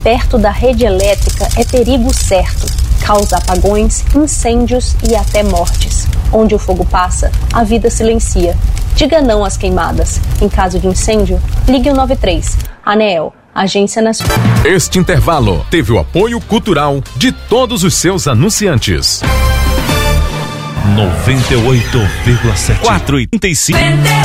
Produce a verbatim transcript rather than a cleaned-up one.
perto da rede elétrica é perigo certo. Causa apagões, incêndios e até mortes. Onde o fogo passa, a vida silencia. Diga não às queimadas. Em caso de incêndio, ligue o nove três. ANEEL, Agência Nacional. Este intervalo teve o apoio cultural de todos os seus anunciantes. noventa e oito vírgula sete. quatro e trinta e cinco.